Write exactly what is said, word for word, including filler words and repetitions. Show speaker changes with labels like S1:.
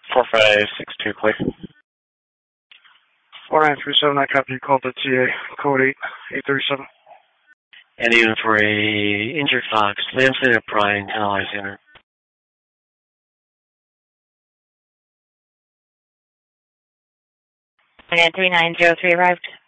S1: four five six two, clear.
S2: four nine three seven, I copy you called the T A, code eight, eight thirty-seven.
S1: And even for a injured Fox, Lamb City of Prime, analyze enter.
S3: And three nine zero three arrived.